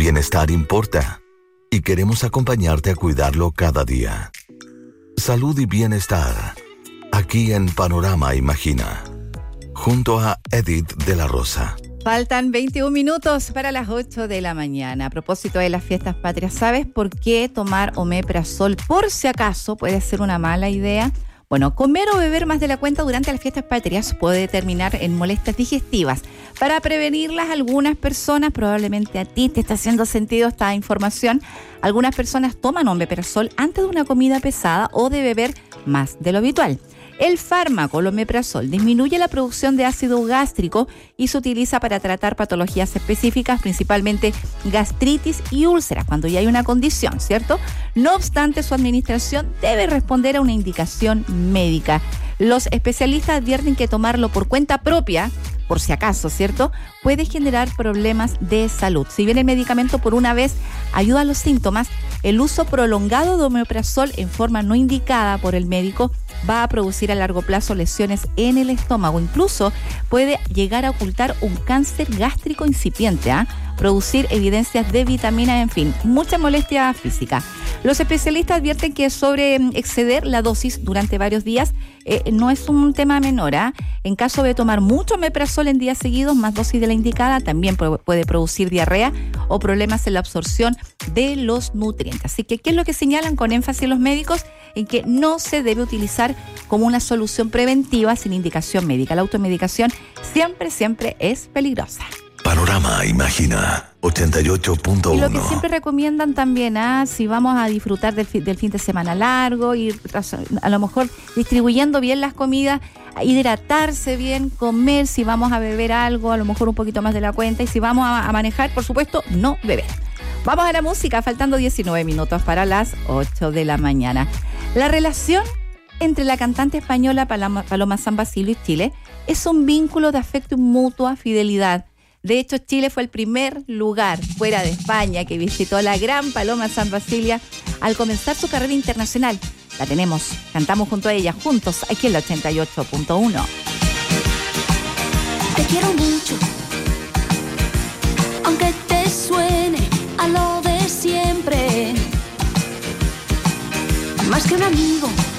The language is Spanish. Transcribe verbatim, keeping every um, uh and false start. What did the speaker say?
bienestar importa y queremos acompañarte a cuidarlo cada día. Salud y bienestar, aquí en Panorama Imagina, junto a Edith de la Rosa. Faltan veintiún minutos para las ocho de la mañana. A propósito de las fiestas patrias, ¿sabes por qué tomar omeprazol por si acaso puede ser una mala idea? Bueno, comer o beber más de la cuenta durante las fiestas patrias puede terminar en molestias digestivas. Para prevenirlas, algunas personas, probablemente a ti te está haciendo sentido esta información, algunas personas toman omeprazol antes de una comida pesada o de beber más de lo habitual. El fármaco, el omeprazol, disminuye la producción de ácido gástrico y se utiliza para tratar patologías específicas, principalmente gastritis y úlceras, cuando ya hay una condición, ¿cierto? No obstante, su administración debe responder a una indicación médica. Los especialistas advierten que tomarlo por cuenta propia, por si acaso, ¿cierto?, puede generar problemas de salud. Si bien el medicamento por una vez ayuda a los síntomas, el uso prolongado de omeprazol en forma no indicada por el médico va a producir a largo plazo lesiones en el estómago. Incluso puede llegar a ocultar un cáncer gástrico incipiente, ¿eh? producir evidencias de vitaminas, en fin, mucha molestia física. Los especialistas advierten que sobre exceder la dosis durante varios días eh, no es un tema menor, ¿eh? En caso de tomar mucho omeprazol en días seguidos, más dosis de la indicada, también puede producir diarrea o problemas en la absorción de los nutrientes. Así que, ¿qué es lo que señalan con énfasis los médicos? En que no se debe utilizar como una solución preventiva sin indicación médica. La automedicación siempre, siempre es peligrosa. Panorama Imagina ochenta y ocho punto uno. Y lo que siempre recomiendan también, ¿ah? si vamos a disfrutar del, fi- del fin de semana largo, ir a lo mejor distribuyendo bien las comidas, hidratarse bien, comer, si vamos a beber algo, a lo mejor un poquito más de la cuenta, y si vamos a, a manejar, por supuesto, no beber. Vamos a la música, faltando diecinueve minutos para las ocho de la mañana. La relación entre la cantante española Paloma, Paloma San Basilio y Chile es un vínculo de afecto y mutua fidelidad. De hecho, Chile fue el primer lugar fuera de España que visitó a la gran Paloma San Basilio al comenzar su carrera internacional. La tenemos, cantamos junto a ella, juntos, aquí en la ochenta y ocho punto uno. Te quiero mucho, aunque te suene a lo de siempre. Más que un amigo,